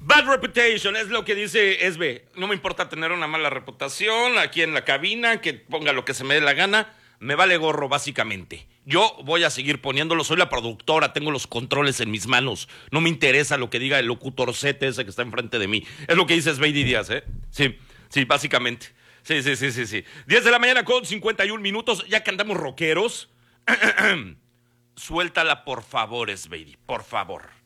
Bad reputation es lo que dice Esbe. No me importa tener una mala reputación aquí en la cabina, que ponga lo que se me dé la gana. Me vale gorro, básicamente. Yo voy a seguir poniéndolo. Soy la productora, tengo los controles en mis manos. No me interesa lo que diga el locutorcete ese que está enfrente de mí. Es lo que dice Sveidy Díaz, ¿eh? Sí, básicamente. Sí. 10 de la mañana con 51 minutos. Ya que andamos rockeros. Suéltala, por favor, Sveidy, por favor.